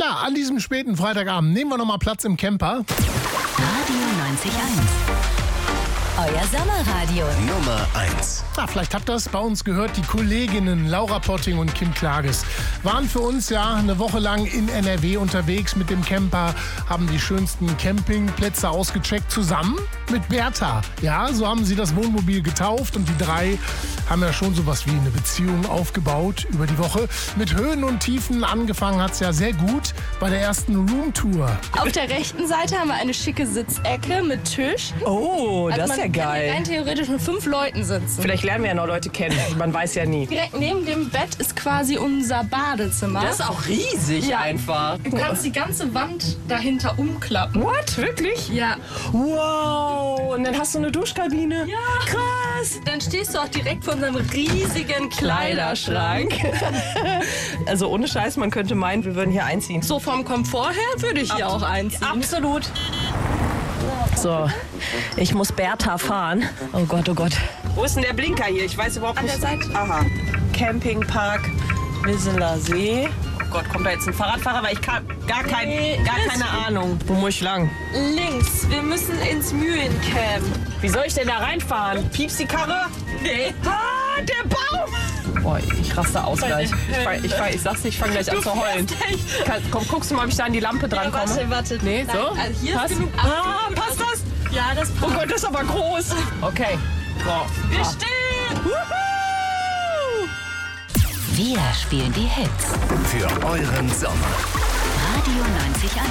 Ja, an diesem späten Freitagabend nehmen wir nochmal Platz im Camper. Radio 90.1. Euer Sommerradio. Nummer 1. Vielleicht habt ihr es bei uns gehört, die Kolleginnen Laura Potting und Kim Klages waren für uns ja eine Woche lang in NRW unterwegs mit dem Camper, haben die schönsten Campingplätze ausgecheckt, zusammen mit Bertha. Ja, so haben sie das Wohnmobil getauft und die drei haben ja schon sowas wie eine Beziehung aufgebaut über die Woche. Mit Höhen und Tiefen angefangen hat es ja sehr gut bei der ersten Roomtour. Auf der rechten Seite haben wir eine schicke Sitzecke mit Tisch. Oh, Also das ist ja man kann hier geil. rein theoretisch mit 5 Leuten sitzen. Vielleicht lernen wir ja noch Leute kennen. Man weiß ja nie. Direkt neben dem Bett ist quasi unser Badezimmer. Das ist auch riesig Ja. einfach. Du kannst die ganze Wand dahinter umklappen. What? Wirklich? Ja. Wow. Und dann hast du eine Duschkabine. Ja. Krass. Dann stehst du auch direkt vor unserem riesigen Kleiderschrank. Also ohne Scheiß, man könnte meinen, wir würden hier einziehen. So vom Komfort her würde ich hier auch einziehen. Absolut. So, ich muss Bertha fahren. Oh Gott, oh Gott. Wo ist denn der Blinker hier? Ich weiß überhaupt nicht. An der Seite. Aha. Campingpark Wisseler See. Oh Gott, kommt da jetzt ein Fahrradfahrer? Weil ich gar keine Ahnung. Wo muss ich lang? Links, wir müssen ins Mühlencamp. Wie soll ich denn da reinfahren? Piepst die Karre? Nee. Ah, der Baum! Boah, ich raste aus gleich. Ich sag's dir, ich fange gleich an zu heulen. Komm, guckst du mal, ob ich da an die Lampe dran komme? Warte. Nee, Nein, so? also hier Passt? ist genug Passt das? Ja, das passt. Oh Gott, das ist aber groß. Okay. So. Wir stehen! Wir spielen die Hits. Für euren Sommer. Radio 90.1.